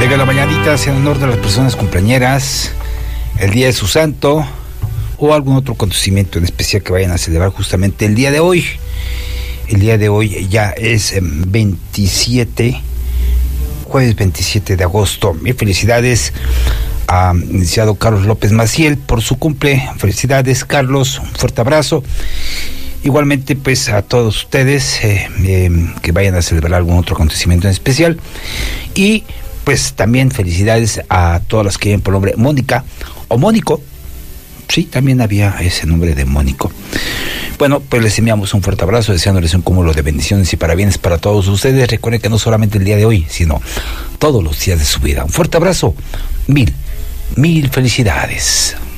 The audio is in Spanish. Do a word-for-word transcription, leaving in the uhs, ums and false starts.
Llega la mañanita en honor de las personas cumpleañeras, el día de su santo o algún otro acontecimiento en especial que vayan a celebrar justamente el día de hoy. El día de hoy ya es veintisiete, jueves veintisiete de agosto. Mis felicidades a licenciado Carlos López Maciel por su cumple. Felicidades, Carlos, un fuerte abrazo. Igualmente, pues, a todos ustedes eh, eh, que vayan a celebrar algún otro acontecimiento en especial. Y pues también felicidades a todas las que lleven por nombre Mónica o Mónico. Sí, también había ese nombre de Mónico. Bueno, pues les enviamos un fuerte abrazo, deseándoles un cúmulo de bendiciones y parabienes para todos ustedes. Recuerden que no solamente el día de hoy, sino todos los días de su vida. Un fuerte abrazo, mil, mil felicidades.